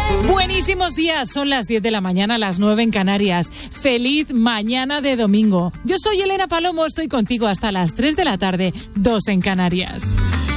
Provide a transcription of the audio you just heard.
Buenísimos días, son las 10 de la mañana, las 9 en Canarias. Feliz mañana de domingo. Yo soy Elena Palomo, estoy contigo hasta las 3 de la tarde, 2 en Canarias.